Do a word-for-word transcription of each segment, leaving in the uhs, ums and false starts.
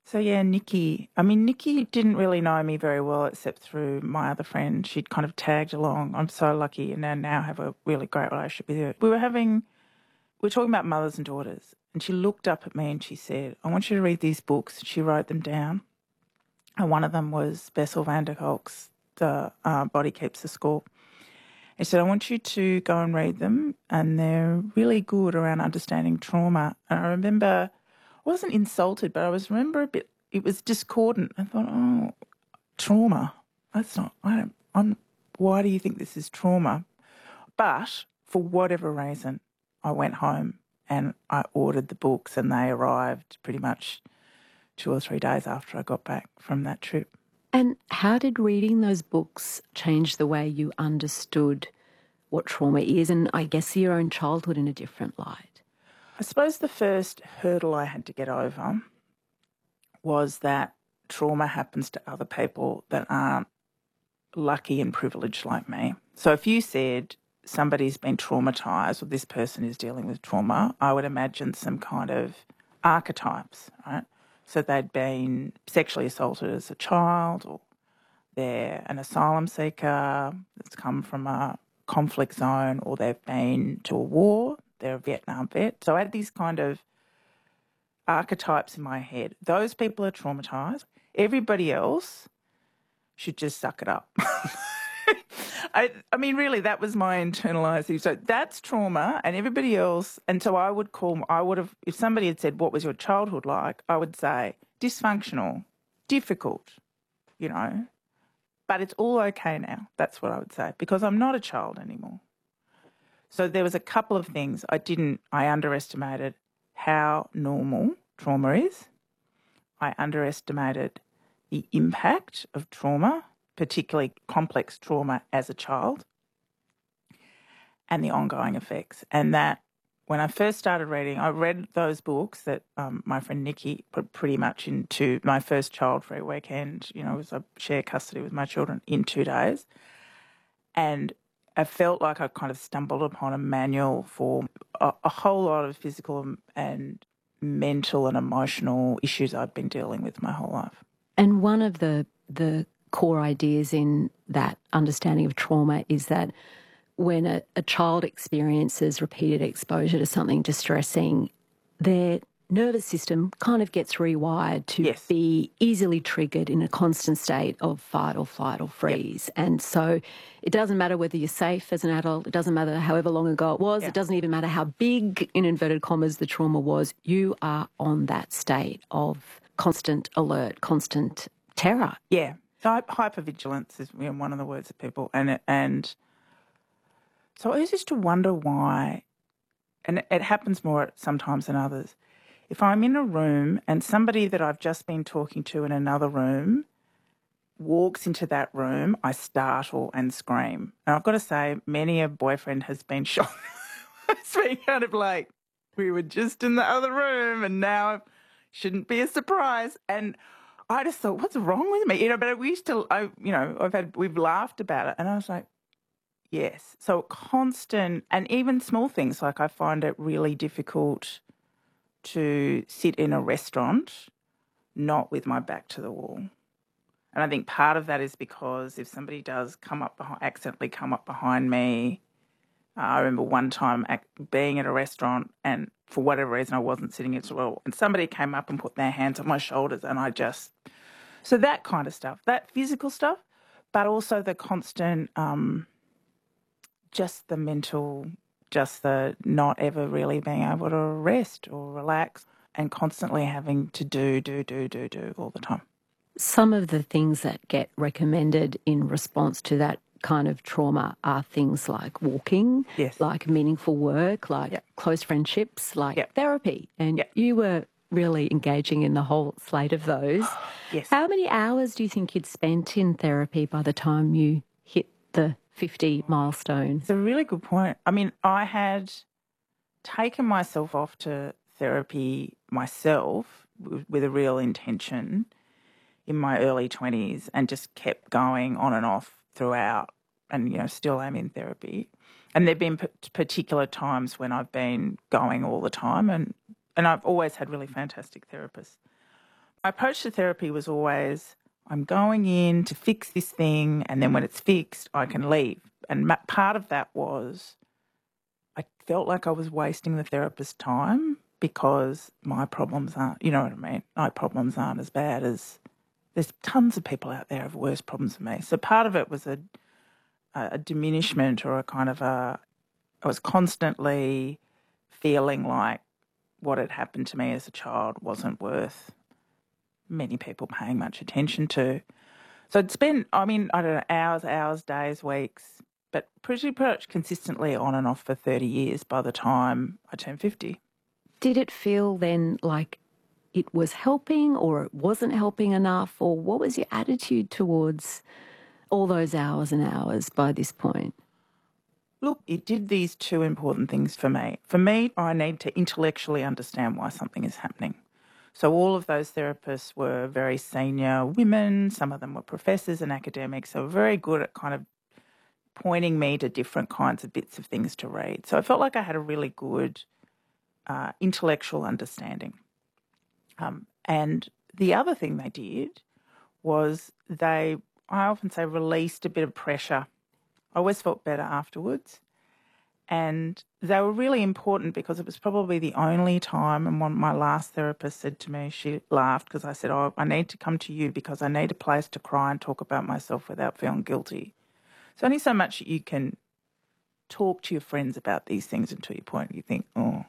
So, yeah, Nikki. I mean, Nikki didn't really know me very well except through my other friend. She'd kind of tagged along. I'm so lucky and I now have a really great relationship with her. We were having, we were talking about mothers and daughters, and she looked up at me and she said, I want you to read these books. She wrote them down. And one of them was Bessel van der Kolk's The uh, Body Keeps the Score. He said, I want you to go and read them, and they're really good around understanding trauma. And I remember, I wasn't insulted, but I was remember a bit, it was discordant. I thought, oh, trauma, that's not, I don't, I'm, why do you think this is trauma? But for whatever reason, I went home and I ordered the books, and they arrived pretty much two or three days after I got back from that trip. And how did reading those books change the way you understood what trauma is and I guess your own childhood in a different light? I suppose the first hurdle I had to get over was that trauma happens to other people that aren't lucky and privileged like me. So if you said somebody's been traumatised or this person is dealing with trauma, I would imagine some kind of archetypes, right? So they'd been sexually assaulted as a child, or they're an asylum seeker that's come from a conflict zone, or they've been to a war, they're a Vietnam vet. So I had these kind of archetypes in my head. Those people are traumatised. Everybody else should just suck it up. I, I mean, really, that was my internalising. So that's trauma, and everybody else. And so I would call, I would have, if somebody had said, what was your childhood like? I would say dysfunctional, difficult, you know, but it's all okay now. That's what I would say, because I'm not a child anymore. So there was a couple of things I didn't, I underestimated how normal trauma is. I underestimated the impact of trauma, particularly complex trauma as a child, and the ongoing effects. And that when I first started reading, I read those books that um, my friend Nikki put pretty much into my first child-free weekend. You know, it was I share custody with my children in two days. And I felt like I kind of stumbled upon a manual for a, a whole lot of physical and mental and emotional issues I've been dealing with my whole life. And one of the the core ideas in that understanding of trauma is that when a, a child experiences repeated exposure to something distressing, their nervous system kind of gets rewired to yes. be easily triggered in a constant state of fight or flight or freeze. Yep. And so it doesn't matter whether you're safe as an adult, it doesn't matter however long ago it was, yeah. It doesn't even matter how big, in inverted commas, the trauma was, you are on that state of constant alert, constant terror. Yeah. So hypervigilance is you know, one of the words that people, and and so I used to wonder why, and it happens more sometimes than others. If I'm in a room and somebody that I've just been talking to in another room walks into that room, I startle and scream. And I've got to say, many a boyfriend has been shocked. It's been kind of like, we were just in the other room and now it shouldn't be a surprise. And I just thought, what's wrong with me? You know, but we used to, I, you know, I've had, we've laughed about it. And I was like, yes. So constant, and even small things, like I find it really difficult to sit in a restaurant not with my back to the wall. And I think part of that is because if somebody does come up behind, accidentally come up behind me, uh, I remember one time being at a restaurant and for whatever reason I wasn't sitting as well, and somebody came up and put their hands on my shoulders and I just... So that kind of stuff, that physical stuff, but also the constant, um, just the mental, just the not ever really being able to rest or relax and constantly having to do, do, do, do, do all the time. Some of the things that get recommended in response to that kind of trauma are things like walking, yes. like meaningful work, like yep. close friendships, like yep. therapy. And yep. you were really engaging in the whole slate of those. Yes. How many hours do you think you'd spent in therapy by the time you hit the fifty milestone? It's a really good point. I mean, I had taken myself off to therapy myself with, with a real intention in my early twenties and just kept going on and off throughout and, you know, still am in therapy. And there have been p- particular times when I've been going all the time and, and I've always had really fantastic therapists. My approach to therapy was always, I'm going in to fix this thing, and then when it's fixed, I can leave. And part of that was I felt like I was wasting the therapist's time because my problems aren't, you know what I mean? My problems aren't as bad as, there's tons of people out there who have worse problems than me. So part of it was a, a diminishment or a kind of a, I was constantly feeling like what had happened to me as a child wasn't worth many people paying much attention to. So I'd spend, I mean, I don't know, hours, hours, days, weeks, but pretty much consistently on and off for thirty years by the time I turned fifty. Did it feel then like it was helping or it wasn't helping enough, or what was your attitude towards all those hours and hours by this point? Look, it did these two important things for me. For me, I need to intellectually understand why something is happening. So all of those therapists were very senior women. Some of them were professors and academics. They were very good at kind of pointing me to different kinds of bits of things to read. So I felt like I had a really good uh, intellectual understanding. Um, and the other thing they did was they, I often say, released a bit of pressure. I always felt better afterwards. And they were really important because it was probably the only time, and one, my last therapist said to me, she laughed because I said, oh, I need to come to you because I need a place to cry and talk about myself without feeling guilty. It's only so much you can talk to your friends about these things until you point you think, oh,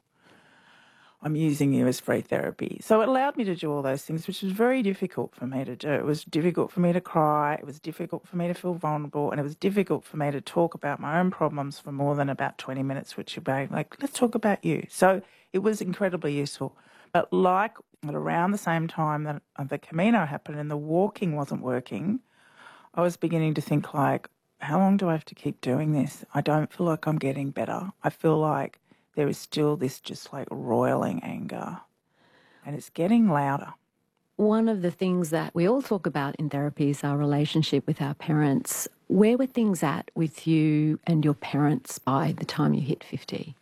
I'm using you as free therapy. So it allowed me to do all those things, which was very difficult for me to do. It was difficult for me to cry. It was difficult for me to feel vulnerable. And it was difficult for me to talk about my own problems for more than about twenty minutes, which would be like, let's talk about you. So it was incredibly useful. But like at around the same time that the Camino happened and the walking wasn't working, I was beginning to think like, how long do I have to keep doing this? I don't feel like I'm getting better. I feel like there is still this just like roiling anger, and it's getting louder. One of the things that we all talk about in therapy is our relationship with our parents. Where were things at with you and your parents by the time you hit fifty?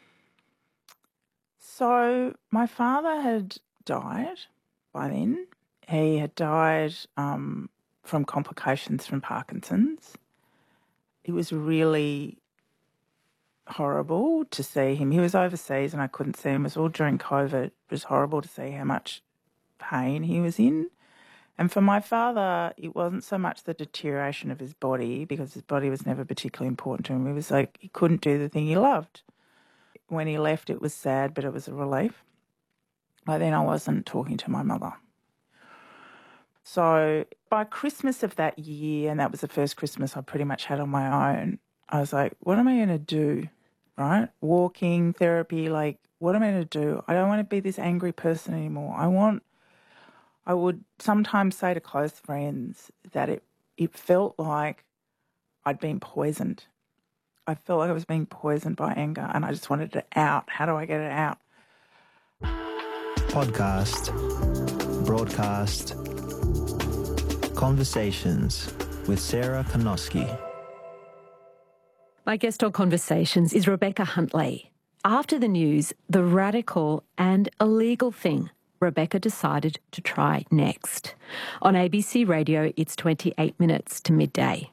So my father had died by then. He had died um, from complications from Parkinson's. It was really horrible to see him. He was overseas and I couldn't see him. It was all during COVID. It was horrible to see how much pain he was in. And for my father, it wasn't so much the deterioration of his body, because his body was never particularly important to him. It was like he couldn't do the thing he loved. When he left, it was sad, but it was a relief. By then I wasn't talking to my mother. So by Christmas of that year, and that was the first Christmas I pretty much had on my own, I was like, what am I going to do, right? Walking, therapy, like, what am I going to do? I don't want to be this angry person anymore. I want, I would sometimes say to close friends that it, it felt like I'd been poisoned. I felt like I was being poisoned by anger and I just wanted it out. How do I get it out? Podcast, broadcast, conversations with Sarah Konoski. My guest on Conversations is Rebecca Huntley. After the news, the radical and illegal thing Rebecca decided to try next. On A B C Radio, it's twenty-eight minutes to midday.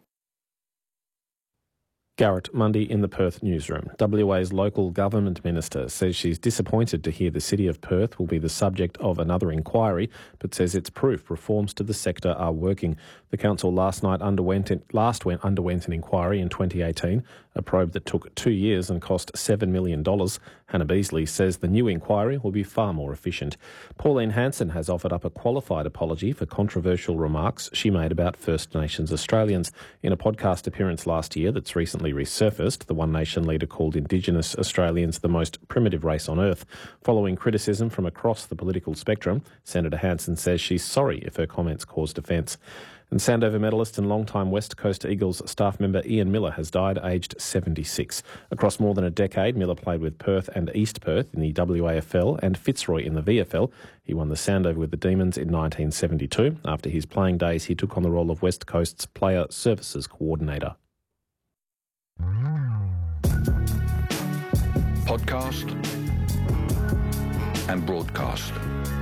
Garrett Mundy in the Perth newsroom. W A's local government minister says she's disappointed to hear the city of Perth will be the subject of another inquiry, but says it's proof reforms to the sector are working. The council last night underwent last went underwent an inquiry in twenty eighteen, a probe that took two years and cost seven million dollars. Hannah Beasley says the new inquiry will be far more efficient. Pauline Hanson has offered up a qualified apology for controversial remarks she made about First Nations Australians. In a podcast appearance last year that's recently resurfaced, the One Nation leader called Indigenous Australians the most primitive race on earth. Following criticism from across the political spectrum, Senator Hanson says she's sorry if her comments caused offence. And Sandover medalist and long-time West Coast Eagles staff member Ian Miller has died aged seventy-six. Across more than a decade, Miller played with Perth and East Perth in the W A F L and Fitzroy in the V F L. He won the Sandover with the Demons in nineteen seventy-two. After his playing days, he took on the role of West Coast's Player Services Coordinator. Podcast and broadcast.